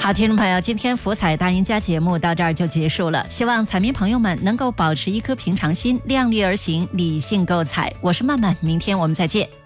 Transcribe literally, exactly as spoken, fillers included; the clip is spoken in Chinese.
好，听众朋友，今天福彩大赢家节目到这儿就结束了，希望彩迷朋友们能够保持一颗平常心，量力而行，理性购彩。我是曼曼，明天我们再见。